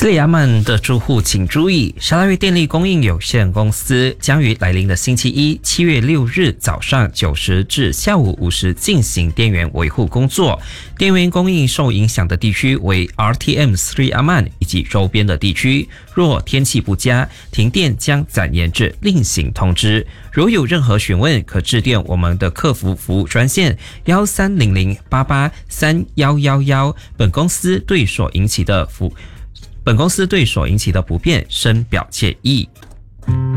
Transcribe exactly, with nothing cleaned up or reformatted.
斯里亚曼的住户请注意，沙拉越电力供应有限公司将于来临的星期一七月六日早上九时至下午五时进行电源维护工作。电源供应受影响的地区为 R T M 斯里亚曼以及周边的地区。若天气不佳，停电将暂延至另行通知。如有任何询问，可致电我们的客服服务专线幺三零零八八三幺幺幺。本公司对所引起的服本公司对所引起的不便深表歉意。